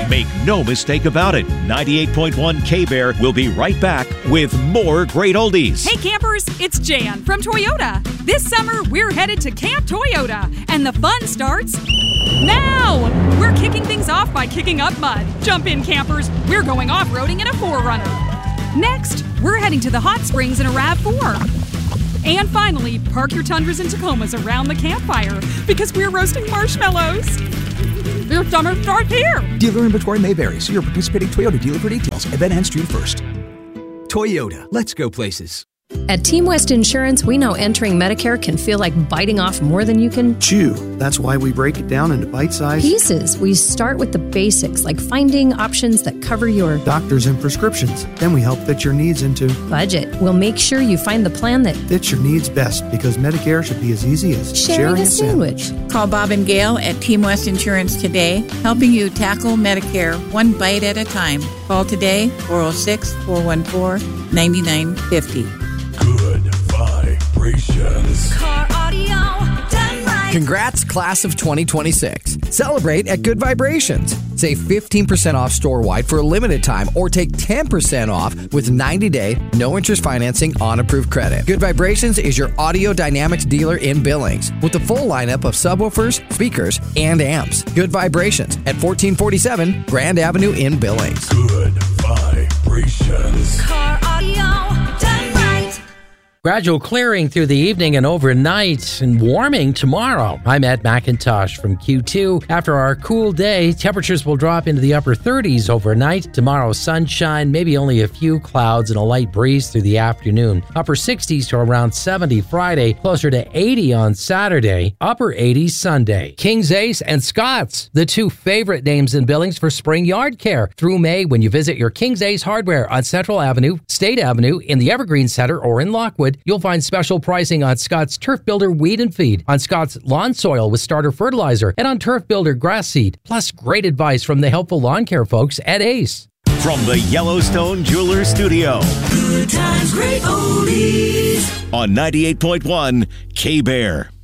Make no mistake about it, 98.1 K-Bear will be right back with more great oldies. Hey campers, it's Jan from Toyota. This summer, we're headed to Camp Toyota, and the fun starts now! We're kicking things off by kicking up mud. Jump in, campers. We're going off-roading in a 4Runner. Next, we're heading to the hot springs in a RAV4. And finally, park your Tundras and Tacomas around the campfire because we're roasting marshmallows. Your summer starts here. Dealer inventory may vary. See your participating Toyota dealer for details. Event ends June 1st. Toyota. Let's go places. At Team West Insurance, we know entering Medicare can feel like biting off more than you can chew. That's why we break it down into bite-sized pieces. We start with the basics, like finding options that cover your doctors and prescriptions. Then we help fit your needs into budget. We'll make sure you find the plan that fits your needs best, because Medicare should be as easy as sharing a sandwich. Call Bob and Gail at Team West Insurance today, helping you tackle Medicare one bite at a time. Call today, 406-414-9950. Good vibrations. Car audio done right. Congrats, class of 2026. Celebrate at Good Vibrations. Save 15% off store-wide for a limited time, or take 10% off with 90-day, no-interest financing on approved credit. Good Vibrations is your audio dynamics dealer in Billings, with a full lineup of subwoofers, speakers, and amps. Good Vibrations at 1447 Grand Avenue in Billings. Good vibrations. Car audio done right. Gradual clearing through the evening and overnight, and warming tomorrow. I'm Ed McIntosh from Q2. After our cool day, temperatures will drop into the upper 30s overnight. Tomorrow, sunshine, maybe only a few clouds and a light breeze through the afternoon. Upper 60s to around 70 Friday, closer to 80 on Saturday, upper 80s Sunday. King's Ace and Scott's, the two favorite names in Billings for spring yard care. Through May, when you visit your King's Ace Hardware on Central Avenue, State Avenue, in the Evergreen Center, or in Lockwood, you'll find special pricing on Scott's Turf Builder Weed and Feed, on Scott's Lawn Soil with Starter Fertilizer, and on Turf Builder Grass Seed, plus great advice from the helpful lawn care folks at Ace. From the Yellowstone Jewelers Studio. Good times, great oldies. On 98.1 K-Bear.